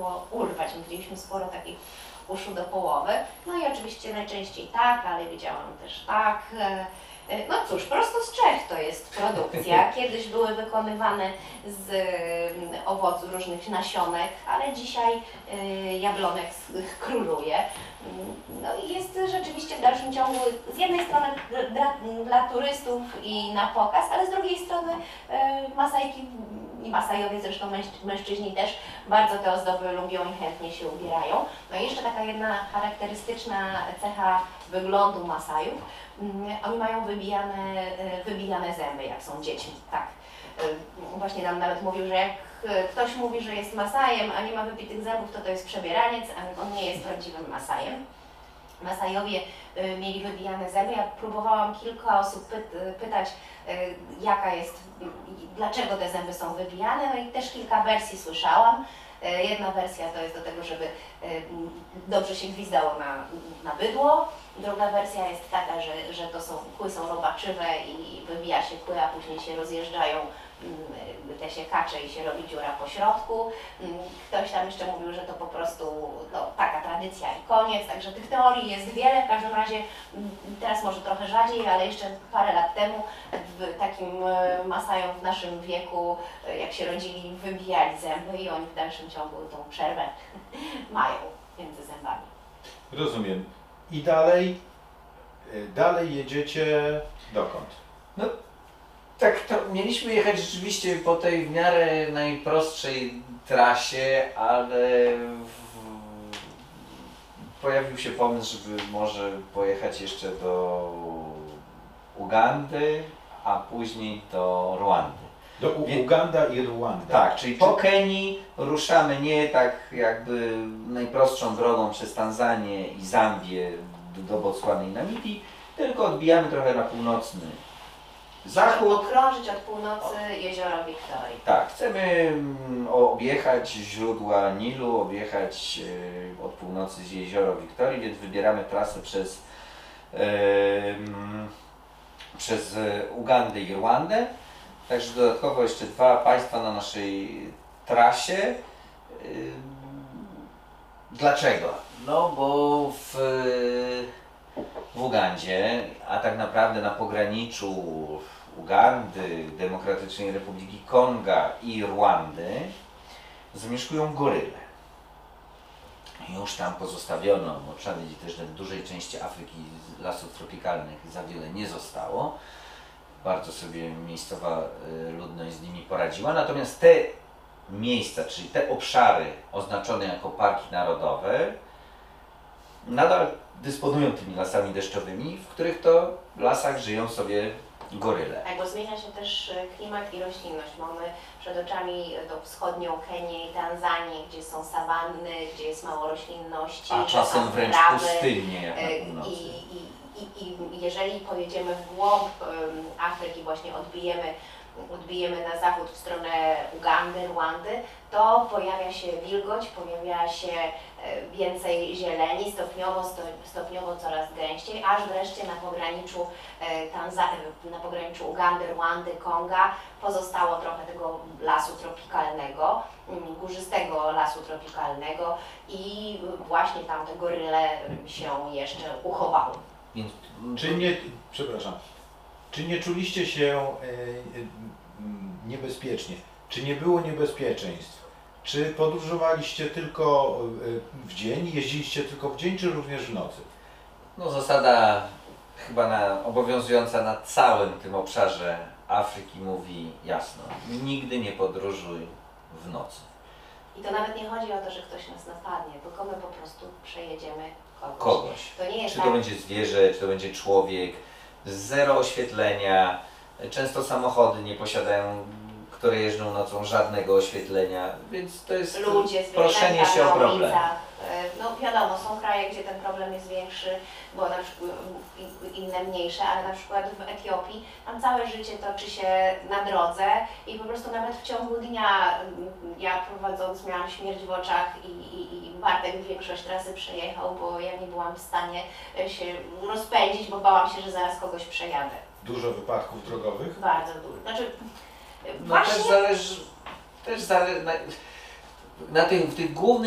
było urwać. My widzieliśmy sporo takich uszu do połowy. No i oczywiście najczęściej tak, ale widziałam też tak. No cóż, prosto z Czech to jest produkcja. Kiedyś były wykonywane z owoców różnych nasionek, ale dzisiaj jablonek króluje. No i jest rzeczywiście w dalszym ciągu z jednej strony dla turystów i na pokaz, ale z drugiej strony Masajki i Masajowie, zresztą mężczyźni też bardzo te ozdoby lubią i chętnie się ubierają. No i jeszcze taka jedna charakterystyczna cecha wyglądu Masajów. Oni mają wybijane zęby, jak są dziećmi. Tak. Właśnie nam nawet mówił, że jak ktoś mówi, że jest Masajem, a nie ma wypitych zębów, to jest przebieraniec, a on nie jest prawdziwym Masajem. Masajowie mieli wybijane zęby. Ja próbowałam kilka osób pytać, jaka jest, dlaczego te zęby są wybijane, no i też kilka wersji słyszałam. Jedna wersja to jest do tego, żeby dobrze się gwizdało na bydło. Druga wersja jest taka, że to kły są robaczywe i wybija się kły, a później się rozjeżdżają te siekacze i się robi dziura po środku. Ktoś tam jeszcze mówił, że to po prostu taka tradycja i koniec, także tych teorii jest wiele. W każdym razie teraz może trochę rzadziej, ale jeszcze parę lat temu takim Masajom w naszym wieku, jak się rodzili, wybijali zęby i oni w dalszym ciągu tą przerwę mają między zębami. Rozumiem. I dalej jedziecie dokąd? No, tak, to mieliśmy jechać rzeczywiście po tej w miarę najprostszej trasie, ale pojawił się pomysł, żeby może pojechać jeszcze do Ugandy, a później do Rwandy. Do Uganda i Rwanda. Tak, czyli po Kenii ruszamy nie tak jakby najprostszą drogą przez Tanzanię i Zambię do Botswany i Namibii, tylko odbijamy trochę na północny zachód. Okrążyć od północy jezioro Wiktorii. Tak, chcemy objechać źródła Nilu, objechać od północy jezioro Wiktorii, więc wybieramy trasę przez Ugandę i Rwandę. Także dodatkowo jeszcze dwa państwa na naszej trasie. Dlaczego? No bo w Ugandzie, a tak naprawdę na pograniczu Ugandy, Demokratycznej Republiki Konga i Rwandy zamieszkują goryle. Już tam pozostawiono, bo trzeba wiedzieć też, że w dużej części Afryki lasów tropikalnych za wiele nie zostało. Bardzo sobie miejscowa ludność z nimi poradziła. Natomiast te miejsca, czyli te obszary oznaczone jako parki narodowe, nadal dysponują tymi lasami deszczowymi, w których to lasach żyją sobie goryle. Tak, bo zmienia się też klimat i roślinność. Mamy przed oczami tą wschodnią Kenię i Tanzanię, gdzie są sawanny, gdzie jest mało roślinności. A czasem wręcz trawy, pustynie jak na północy. I jeżeli pojedziemy w głąb Afryki, właśnie odbijemy na zachód w stronę Ugandy, Rwandy, to pojawia się wilgoć, pojawia się więcej zieleni, stopniowo coraz gęściej, aż wreszcie na pograniczu Ugandy, Rwandy, Konga pozostało trochę tego lasu tropikalnego, górzystego lasu tropikalnego i właśnie tam te goryle się jeszcze uchowały. Więc, Czy nie czuliście się niebezpiecznie? Czy nie było niebezpieczeństw? Czy podróżowaliście tylko w dzień, jeździliście tylko w dzień, czy również w nocy? no zasada chyba obowiązująca na całym tym obszarze Afryki mówi jasno: nigdy nie podróżuj w nocy. I to nawet nie chodzi o to, że ktoś nas napadnie, tylko my po prostu przejedziemy Kogoś. To nie jest Czy tak. to będzie zwierzę, czy to będzie człowiek, zero oświetlenia, często samochody nie posiadają, które jeżdżą nocą, żadnego oświetlenia, więc to jest Ludzie, proszenie się o problem. ulicach. No wiadomo, są kraje, gdzie ten problem jest większy, bo na przykład inne mniejsze, ale na przykład w Etiopii tam całe życie toczy się na drodze i po prostu nawet w ciągu dnia, ja prowadząc miałam śmierć w oczach i Bartek większość trasy przejechał, bo ja nie byłam w stanie się rozpędzić, bo bałam się, że zaraz kogoś przejadę. Dużo wypadków drogowych? Bardzo dużo. Znaczy, No też zależy, w tych głównych